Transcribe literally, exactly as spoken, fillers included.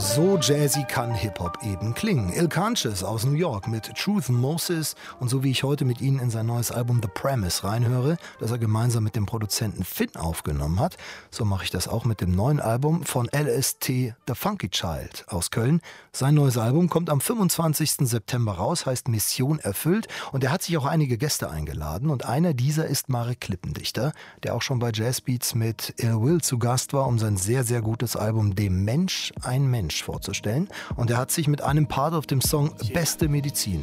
So jazzy kann Hip-Hop eben klingen. Il Canches aus New York mit Truth Moses und so wie ich heute mit Ihnen in sein neues Album The Premise reinhöre, das er gemeinsam mit dem Produzenten Finn aufgenommen hat, so mache ich das auch mit dem neuen Album von L S T The Funky Child aus Köln. Sein neues Album kommt am fünfundzwanzigsten September raus, heißt Mission erfüllt und er hat sich auch einige Gäste eingeladen und einer dieser ist Marek Klippendichter, der auch schon bei Jazzbeats mit Ill Will zu Gast war, um sein sehr, sehr gutes Album Dem Mensch ein Mensch vorzustellen. Und er hat sich mit einem Part auf dem Song Beste Medizin